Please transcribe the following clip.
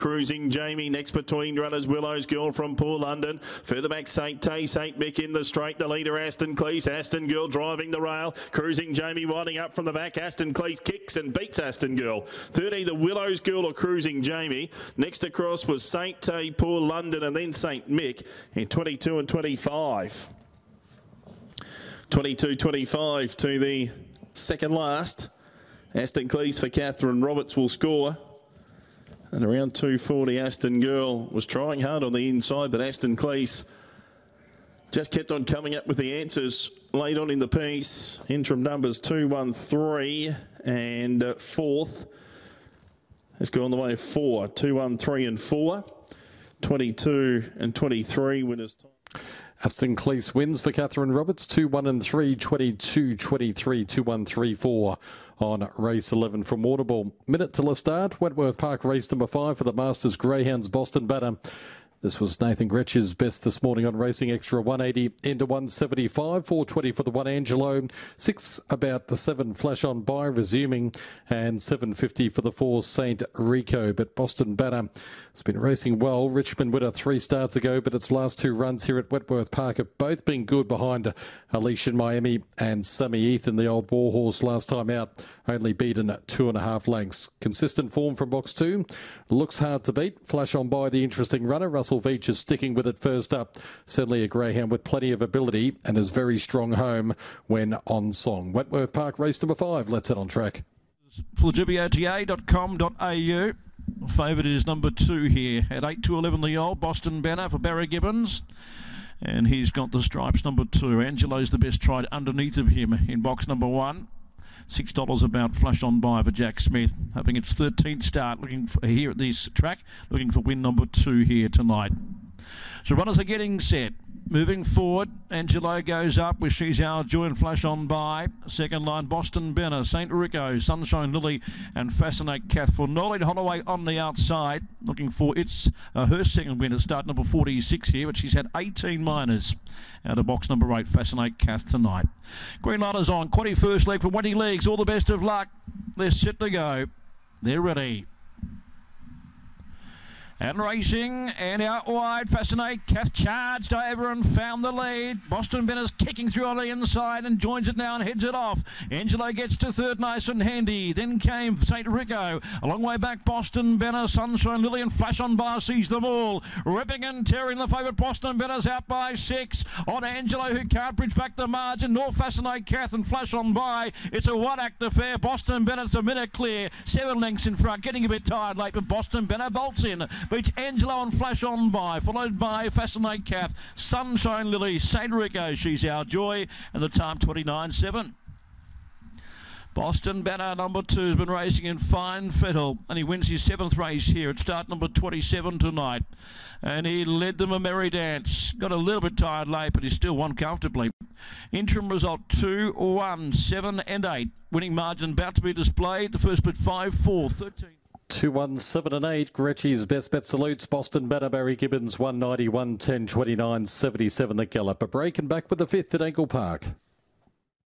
Cruising Jamie, next between runners Willow's Girl from Poor London. Further back St. Tay, St. Mick in the straight. The leader Aston Cleese, Aston Girl driving the rail. Cruising Jamie winding up from the back. Aston Cleese kicks and beats Aston Girl. 30 the Willow's Girl or Cruising Jamie. Next across was St. Tay, Poor London and then St. Mick in 22 and 25. 22-25 to the second last. Aston Cleese for Catherine Roberts will score. And around 240, Aston Girl was trying hard on the inside, but Aston Cleese just kept on coming up with the answers late on in the piece. Interim numbers 2, 1, 3 and fourth. Has gone the way of 4, 2, 1, 3 and 4. 22 and 23 winners. Aston Cleese wins for Catherine Roberts, 2, 1 and 3, 22, 23, 2, 1, 3, 4 on race 11 from Waterbull. Minute till the start, Wentworth Park race number 5 for the Masters Greyhounds Boston Banner. This was Nathan Gretsch's best this morning on Racing Extra, 180 into 175, 420 for the 1 Angelo, 6 about the 7 Flash On By resuming, and 750 for the 4 St. Rico. But Boston Banner has been racing well. Richmond winner 3 starts ago, but its last 2 runs here at Wentworth Park have both been good behind Alicia Miami and Sammy Ethan, the old warhorse last time out, only beaten at 2.5 lengths. Consistent form from box 2, looks hard to beat. Flash On By, the interesting runner. Russell Veach is sticking with it first up. Certainly a greyhound with plenty of ability and is very strong home when on song. Wentworth Park race number 5. Let's head on track. For GBOTA.com.au. Favourite is number 2 here at 8 to 11. The old Boston Banner for Barry Gibbons. And he's got the stripes number 2. Angelo's the best tried underneath of him in box number 1. $6 about Flash On By for Jack Smith, having its 13th start looking for, here at this track, looking for win number 2 here tonight. So runners are getting set. Moving forward, Angelo goes up with She's Our Joy and Flash On By. Second line, Boston Banner, St. Rico, Sunshine Lily and Fascinate Kath for Knowledge Holloway on the outside. Looking for her second win at start number 46 here, but she's had 18 minors out of box number 8, Fascinate Kath tonight. Green light is on, 21st leg for 20 legs. All the best of luck. They're set to go. They're ready. And racing, and out wide, Fascinate Kath charged over and found the lead. Boston Banner's kicking through on the inside and joins it now and heads it off. Angelo gets to third, nice and handy. Then came St. Rico. A long way back, Boston Banner, Sunshine Lily and Flash On By sees them all. Ripping and tearing the favourite. Boston Banner's out by 6 on Angelo, who can't bridge back the margin, nor Fascinate Kath and Flash On By. It's a one-act affair. Boston Banner's a minute clear. 7 lengths in front, getting a bit tired late, but Boston Banner bolts in. Beats Angelo and Flash On By, followed by Fascinate Kath, Sunshine Lily, St. Rico, She's Our Joy, and the time 29.7. Boston Banner, number 2, has been racing in fine fettle, and he wins his 7th race here at start number 27 tonight. And he led them a merry dance. Got a little bit tired late, but he still won comfortably. Interim result 2, 1, 7 and 8. Winning margin about to be displayed. The first bit 5, 4, 13. 2, 1, 7 and 8. Gretsch's best bet salutes. Boston Banner, Barry Gibbons, 190, 110, 29, 77 the gallop. A break and back with the 5th at Angle Park.